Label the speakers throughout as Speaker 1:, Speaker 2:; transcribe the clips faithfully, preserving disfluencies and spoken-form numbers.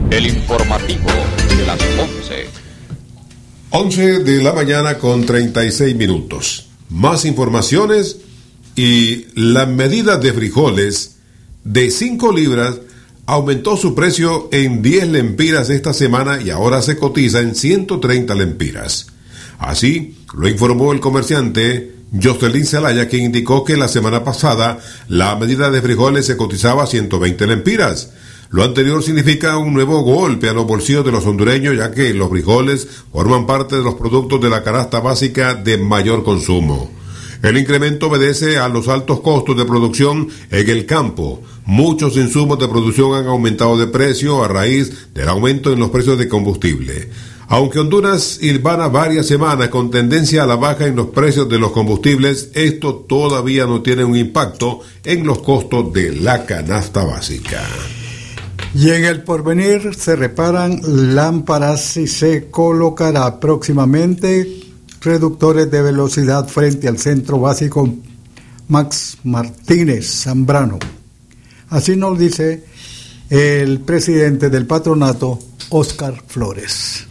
Speaker 1: El informativo de las once.
Speaker 2: once de la mañana con treinta y seis minutos. Más informaciones y la medida de frijoles de cinco libras aumentó su precio en diez lempiras esta semana y ahora se cotiza en ciento treinta lempiras. Así lo informó el comerciante Jocelyn Zelaya, quien indicó que la semana pasada la medida de frijoles se cotizaba a ciento veinte lempiras. Lo anterior significa un nuevo golpe a los bolsillos de los hondureños, ya que los frijoles forman parte de los productos de la canasta básica de mayor consumo. El incremento obedece a los altos costos de producción en el campo. Muchos insumos de producción han aumentado de precio a raíz del aumento en los precios de combustible. Aunque Honduras hilvana varias semanas con tendencia a la baja en los precios de los combustibles, esto todavía no tiene un impacto en los costos de la canasta básica.
Speaker 3: Y en el porvenir se reparan lámparas y se colocará próximamente reductores de velocidad frente al centro básico Max Martínez Zambrano. Así nos dice el presidente del patronato, Óscar Flores.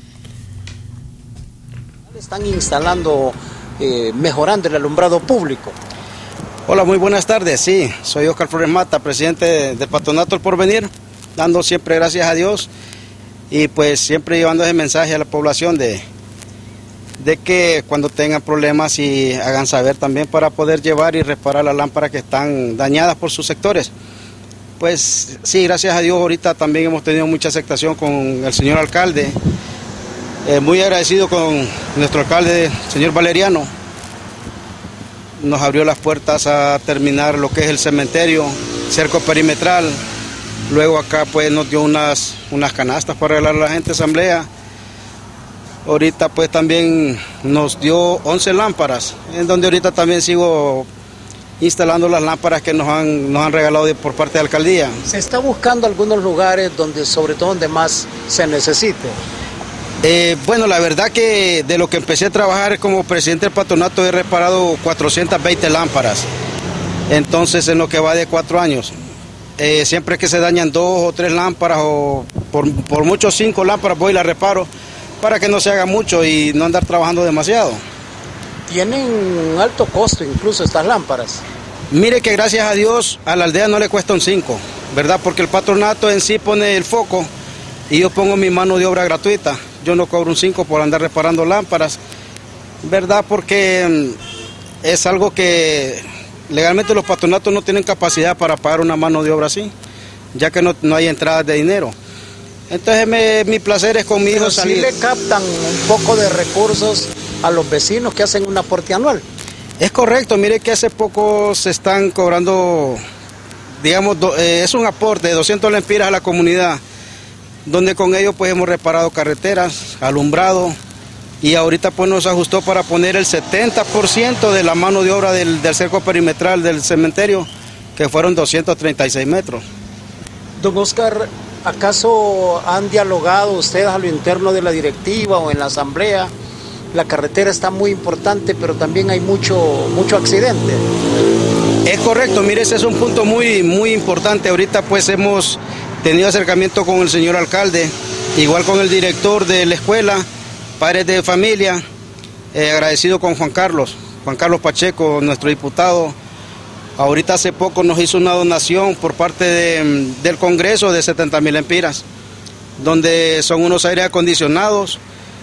Speaker 4: Están instalando, eh, mejorando el alumbrado público.
Speaker 5: Hola, muy buenas tardes. Sí, soy Óscar Flores Mata, presidente del patronato El Porvenir, dando siempre gracias a Dios y pues siempre llevando ese mensaje a la población de, de que cuando tengan problemas y hagan saber también para poder llevar y reparar las lámparas que están dañadas por sus sectores. Pues sí, gracias a Dios ahorita también hemos tenido mucha aceptación con el señor alcalde, eh, muy agradecido con nuestro alcalde, señor Valeriano. Nos abrió las puertas a terminar lo que es el cementerio, cerco perimetral. Luego acá pues nos dio unas, unas canastas para regalar a la gente de asamblea. Ahorita pues también nos dio once lámparas, en donde ahorita también sigo instalando las lámparas que nos han, nos han regalado de, por parte de la alcaldía.
Speaker 4: Se está buscando algunos lugares donde, sobre todo donde más se necesite.
Speaker 5: Eh, bueno, la verdad que de lo que empecé a trabajar como presidente del patronato he reparado cuatrocientas veinte lámparas. Entonces en lo que va de cuatro años. Eh, siempre que se dañan dos o tres lámparas o por, por mucho cinco lámparas voy y las reparo para que no se haga mucho y no andar trabajando demasiado.
Speaker 4: Tienen un alto costo incluso estas lámparas.
Speaker 5: Mire que gracias a Dios a la aldea no le cuesta un cinco, ¿verdad? Porque el patronato en sí pone el foco y yo pongo mi mano de obra gratuita. Yo no cobro un cinco por andar reparando lámparas, ¿verdad? Porque es algo que legalmente los patronatos no tienen capacidad para pagar una mano de obra así, ya que no, no hay entradas de dinero. Entonces me, mi placer es con mi hijo salir.
Speaker 4: ¿Sí le captan un poco de recursos a los vecinos que hacen un aporte anual?
Speaker 5: Es correcto, mire que hace poco se están cobrando, digamos, do, eh, es un aporte de doscientas lempiras a la comunidad, donde con ello pues hemos reparado carreteras, alumbrado, y ahorita pues nos ajustó para poner el setenta por ciento de la mano de obra del, del cerco perimetral del cementerio, que fueron doscientos treinta y seis metros.
Speaker 4: Don Óscar, ¿acaso han dialogado ustedes a lo interno de la directiva o en la asamblea? La carretera está muy importante, pero también hay mucho, mucho accidente.
Speaker 5: Es correcto, mire, ese es un punto muy, muy importante. Ahorita pues hemos tenido acercamiento con el señor alcalde, igual con el director de la escuela, padres de familia, eh, agradecido con Juan Carlos, Juan Carlos Pacheco, nuestro diputado. Ahorita hace poco nos hizo una donación por parte de, del Congreso de setenta mil lempiras, donde son unos aires acondicionados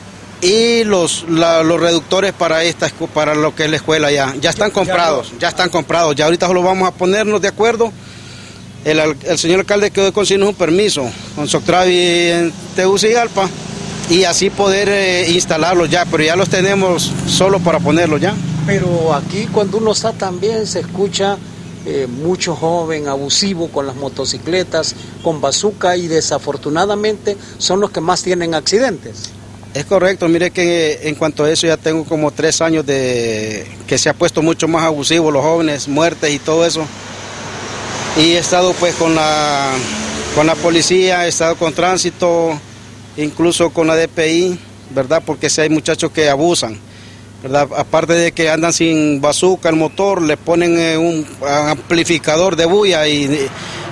Speaker 5: y los, la, los reductores para, esta, para lo que es la escuela ya, ya están comprados, ya están comprados, ya ahorita solo vamos a ponernos de acuerdo. El, el señor alcalde quedó de conseguirnos un permiso con Soctravi en Tegucigalpa y así poder eh, instalarlos ya, pero ya los tenemos solo para ponerlos ya.
Speaker 4: Pero aquí cuando uno está también se escucha eh, mucho joven abusivo con las motocicletas, con bazuca, y desafortunadamente son los que más tienen accidentes.
Speaker 5: Es correcto, mire que en cuanto a eso ya tengo como tres años de que se ha puesto mucho más abusivo los jóvenes, muertes y todo eso. Y he estado pues con la, con la policía, he estado con tránsito, incluso con la D P I, ¿verdad? Porque si hay muchachos que abusan, ¿verdad? Aparte de que andan sin bazuca el motor, le ponen eh, un amplificador de bulla y,